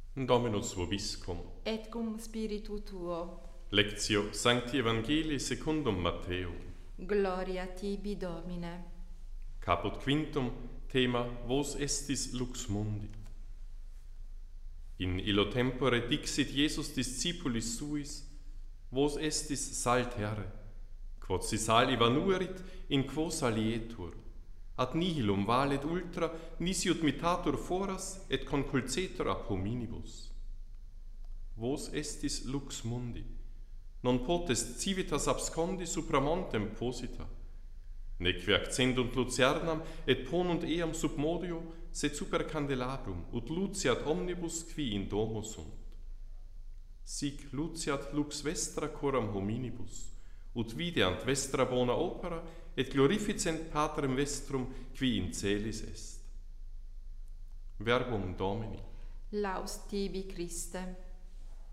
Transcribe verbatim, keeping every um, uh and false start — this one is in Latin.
Dominus vobiscum. Et cum spiritu tuo. Lectio Sancti Evangelii secundum Matteum. Gloria tibi, Domine. Caput quintum, thema Vos estis lux mundi. In illo tempore dixit Iesus discipulis suis, Vos estis sal terre, quod si sal evanuerit, in quo salietur, ad nihilum valet ultra, nisi ut mitatur foras, et conculcetur ab hominibus. Vos estis lux mundi, non potest civitas abscondi supra montem posita, neque accendunt lucernam et ponunt eam sub modio, sed super candelabrum, ut luciat omnibus qui in domo sunt. Sic luciat lux vestra coram hominibus, ut videant vestra bona opera, et glorificent Patrem vestrum qui in celis est. Verbum Domini. Laus tibi, Christe.